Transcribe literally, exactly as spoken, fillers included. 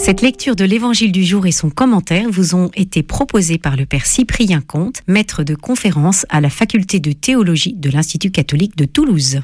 Cette lecture de l'Évangile du jour et son commentaire vous ont été proposés par le Père Cyprien Comte, maître de conférence à la faculté de théologie de l'Institut catholique de Toulouse.